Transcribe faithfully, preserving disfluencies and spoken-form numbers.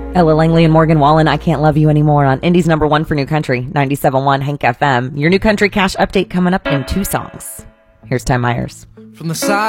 Ella Langley and Morgan Wallen, I Can't Love You Anymore on Indy's number one for New Country, ninety-seven point one Hank F M. Your New Country Cash update coming up in two songs. Here's Ty Myers. From the side